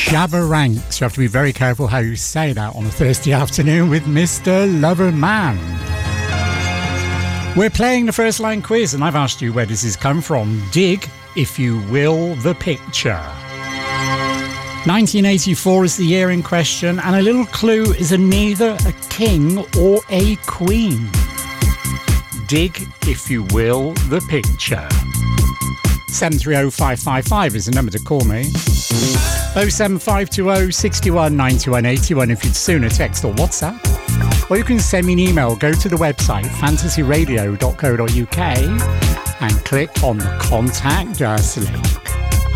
Shabba Ranks. You have to be very careful how you say that on a Thursday afternoon with Mr. Loverman. We're playing the first line quiz, and I've asked you where this has come from. Dig, if you will, the picture. 1984 is the year in question, and a little clue is neither a king or a queen. Dig, if you will, the picture. 730555 is the number to call me. 07520 61 91 81 if you'd sooner text or WhatsApp. Or you can send me an email. Go to the website fantasyradio.co.uk and click on the Contact Us link.